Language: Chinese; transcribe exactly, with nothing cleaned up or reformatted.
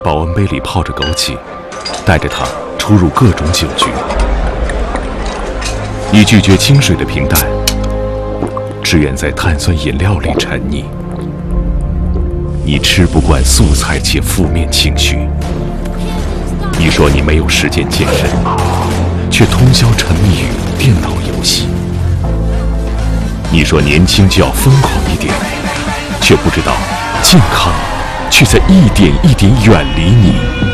保温杯里泡着枸杞，带着它出入各种酒局。你拒绝清水的平淡，只愿在碳酸饮料里沉溺。你吃不惯素菜且负面情绪。你说你没有时间健身，却通宵沉迷于电脑游戏。你说年轻就要疯狂一点，却不知道健康却在一点一点远离你。